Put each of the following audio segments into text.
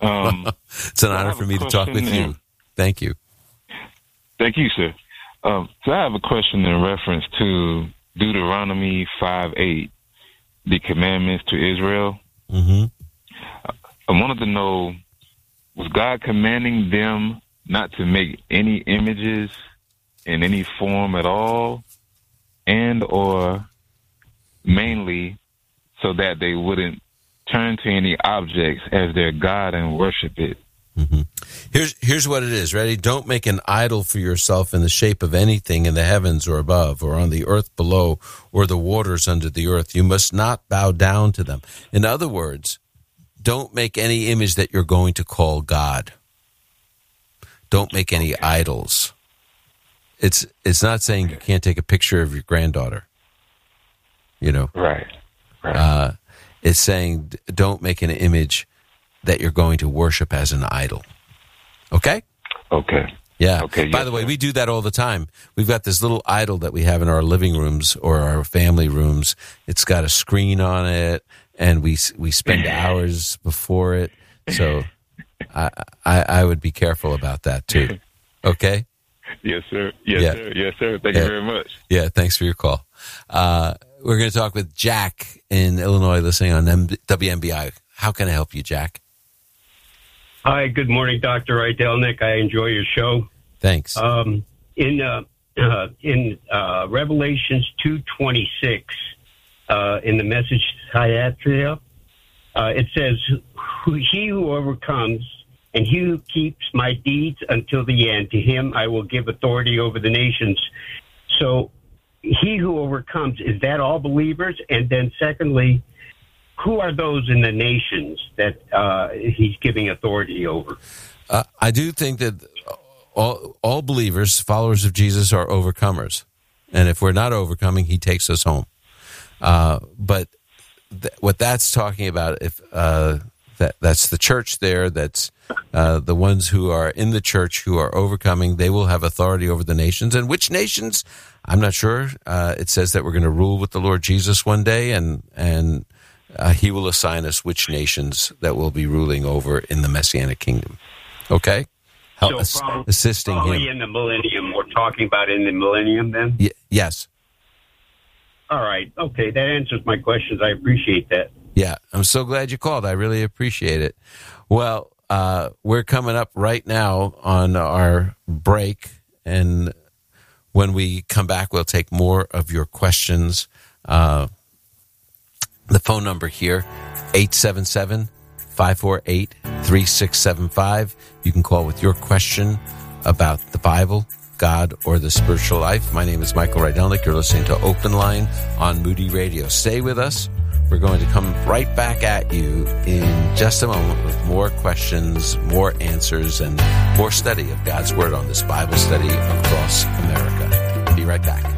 It's an honor for me to talk with you. Thank you. Thank you, sir. So I have a question in reference to Deuteronomy 5:8, the commandments to Israel. Mm-hmm. I wanted to know, was God commanding them not to make any images in any form at all, and or mainly so that they wouldn't turn to any objects as their God and worship it? Mm-hmm. Here's what it is. Ready? Don't make an idol for yourself in the shape of anything in the heavens or above or on the earth below or the waters under the earth. You must not bow down to them. In other words, don't make any image that you're going to call God. Don't make any idols. It's not saying you can't take a picture of your granddaughter. You know? Right. It's saying don't make an image that you're going to worship as an idol. Okay? Okay. Yeah. Okay. By the way, we do that all the time. We've got this little idol that we have in our living rooms or our family rooms. It's got a screen on it, and we spend hours before it. So I would be careful about that too. Okay? Yes, sir. Yes, sir. Thank you very much. Yeah, thanks for your call. We're going to talk with Jack in Illinois listening on WMBI. How can I help you, Jack? Hi, good morning, Dr. Rydelnik. I enjoy your show. Thanks. In Revelations 2:26, in the Message Thyatira, it says, "He who overcomes and he who keeps my deeds until the end, to him I will give authority over the nations." So, he who overcomes, is that all believers? And then secondly, who are those in the nations that he's giving authority over? I do think that all believers, followers of Jesus, are overcomers. And if we're not overcoming, he takes us home. But what that's talking about, if that's the church there, that's the ones who are in the church who are overcoming, they will have authority over the nations. And which nations? I'm not sure. It says that we're going to rule with the Lord Jesus one day, and he will assign us which nations that we'll be ruling over in the Messianic kingdom. Okay? Assisting probably him. In the millennium. We're talking about in the millennium then? Yes. All right. Okay, that answers my questions. I appreciate that. Yeah, I'm so glad you called. I really appreciate it. Well, we're coming up right now on our break, and when we come back, we'll take more of your questions. The phone number here, 877-548-3675. You can call with your question about the Bible, God, or the spiritual life. My name is Michael Rydelnik. You're listening to Open Line on Moody Radio. Stay with us. We're going to come right back at you in just a moment with more questions, more answers, and more study of God's Word on this Bible study across America. Be right back.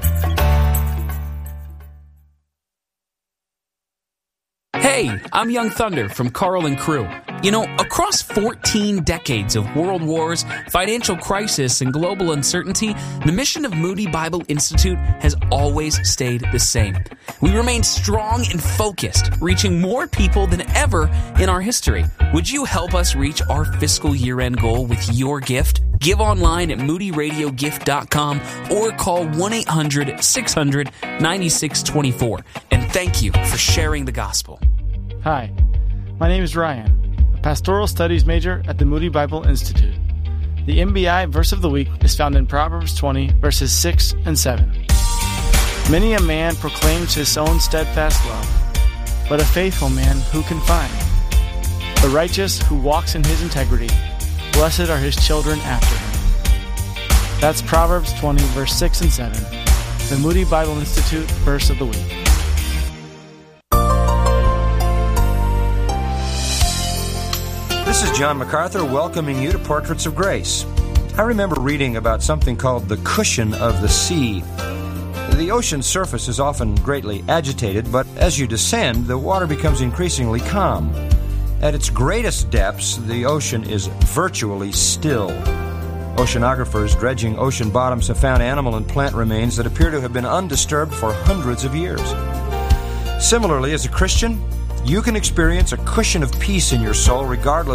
Hey, I'm Young Thunder from Carl and Crew. You know, across 14 decades of world wars, financial crisis, and global uncertainty, the mission of Moody Bible Institute has always stayed the same. We remain strong and focused, reaching more people than ever in our history. Would you help us reach our fiscal year-end goal with your gift? Give online at moodyradiogift.com or call 1-800-600-9624. And thank you for sharing the gospel. Hi, my name is Ryan, a pastoral studies major at the Moody Bible Institute. The MBI verse of the week is found in Proverbs 20, verses 6 and 7. Many a man proclaims his own steadfast love, but a faithful man who can find? The righteous who walks in his integrity, blessed are his children after him. That's Proverbs 20, verse 6 and 7, the Moody Bible Institute verse of the week. This is John MacArthur welcoming you to Portraits of Grace. I remember reading about something called the cushion of the sea. The ocean's surface is often greatly agitated, but as you descend, the water becomes increasingly calm. At its greatest depths, the ocean is virtually still. Oceanographers dredging ocean bottoms have found animal and plant remains that appear to have been undisturbed for hundreds of years. Similarly, as a Christian, you can experience a cushion of peace in your soul regardless